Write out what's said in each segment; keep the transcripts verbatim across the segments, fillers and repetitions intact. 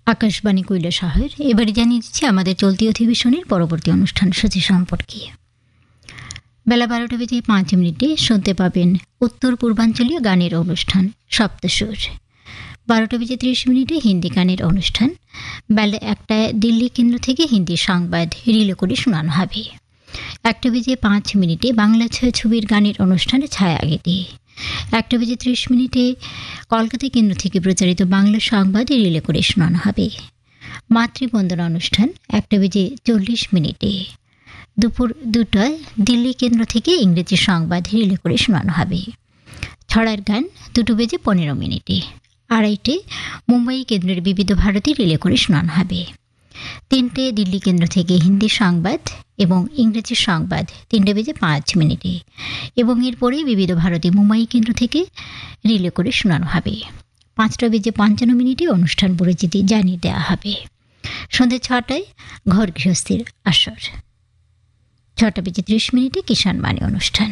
আকাশবাণী কৈলাসহর। এবারে জানিয়ে দিচ্ছি আমাদের চলতি অধিবেশনের পরবর্তী অনুষ্ঠান সূচি সম্পর্কে। বেলা বারোটা বেজে পাঁচ মিনিটে শুনতে পাবেন উত্তর পূর্বাঞ্চলীয় গানের অনুষ্ঠান সপ্তসুর। বারোটা বেজে ত্রিশ মিনিটে হিন্দি গানের অনুষ্ঠান। বেলা একটায় দিল্লি কেন্দ্র থেকে হিন্দি সংবাদ রিলে করে শোনানো হবে। একটা বেজে পাঁচ মিনিটে বাংলা ছায়াছবির গানের অনুষ্ঠানে ছায়াগীতি। একটা বেজে ত্রিশ মিনিটে কলকাতা কেন্দ্র থেকে প্রচারিত বাংলা সংবাদ রিলে করে শোনানো হবে। মাতৃবন্দনা অনুষ্ঠান একটা বেজে চল্লিশ মিনিটে। দুপুর দুটায় দিল্লি কেন্দ্র থেকে ইংরেজি সংবাদ রিলে করে শোনানো হবে। ছড়ার গান দুটো বেজে পনেরো মিনিটে। আড়াইটে মুম্বাই কেন্দ্রের বিবিধ ভারতী রিলে করে শোনানো হবে। তিনটে দিল্লি কেন্দ্র থেকে হিন্দি সংবাদ এবং ইংরেজি সংবাদ তিনটে বেজে পাঁচ মিনিটে এবং এরপরে বিবিধ ভারতী মুম্বাই কেন্দ্র থেকে রিলে করে শোনানো হবে। পাঁচটা বেজে পঞ্চান্ন মিনিটে অনুষ্ঠান পরিচিতি জানিয়ে দেওয়া হবে। সন্ধ্যে ছটায় ঘর গৃহস্থীর আসর। ছটা বেজে ত্রিশ মিনিটে কিষাণ বাণী অনুষ্ঠান।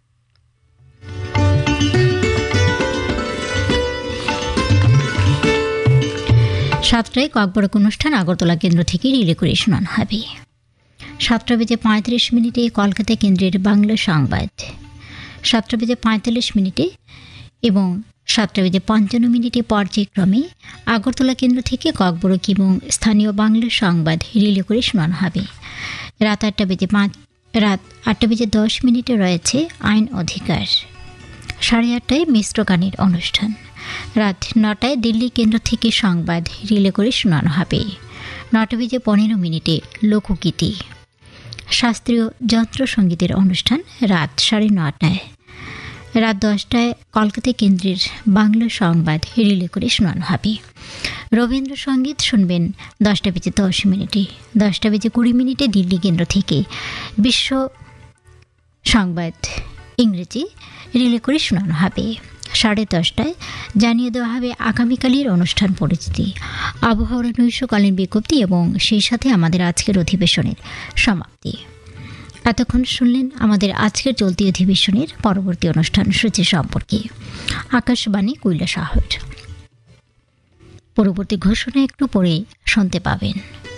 সাতটায় ককবরক অনুষ্ঠান আগরতলা কেন্দ্র থেকে রিলে করে শোনানো হবে। সাতটা বেজে পঁয়ত্রিশ মিনিটে কলকাতা কেন্দ্রের বাংলা সংবাদ। সাতটা বেজে পঁয়তাল্লিশ মিনিটে এবং সাতটা বেজে পঞ্চান্ন মিনিটে পর্যায়ক্রমে আগরতলা কেন্দ্র থেকে ককবরক এবং স্থানীয় বাংলা সংবাদ রিলে করে শোনানো হবে। রাত আটটা বেজে পাঁচ রাত আটটা বেজে দশ মিনিটে রয়েছে আইন অধিকার। সাড়ে আটটায় মিশ্র গানের অনুষ্ঠান। রাত নটায় দিল্লি কেন্দ্র থেকে সংবাদ রিলে করে শোনানো হবে। নটা বেজে পনেরো মিনিটে লোকগীতি। শাস্ত্রীয় যন্ত্রসঙ্গীতের অনুষ্ঠান রাত সাড়ে নটায়। রাত দশটায় কলকাতা কেন্দ্রের বাংলা সংবাদ রিলে করে শোনানো হবে। রবীন্দ্রসঙ্গীত শুনবেন দশটা বেজে দশ মিনিটে। দশটা বেজে কুড়ি মিনিটে দিল্লি কেন্দ্র থেকে বিশ্ব সংবাদ ইংরেজি রিলে করে শোনানো হবে। সাড়ে দশটায় জানিয়ে দেওয়া হবে আগামীকালের অনুষ্ঠান পরিচিতি, আবহাওয়ার নৈশকালীন বিজ্ঞপ্তি এবং সেই সাথে আমাদের আজকের অধিবেশনের সমাপ্তি। এতক্ষণ শুনলেন আমাদের আজকের চলতি অধিবেশনের পরবর্তী অনুষ্ঠান সূচি সম্পর্কে। আকাশবাণী কৈলাসহর। পরবর্তী ঘোষণা একটু পরে শুনতে পাবেন।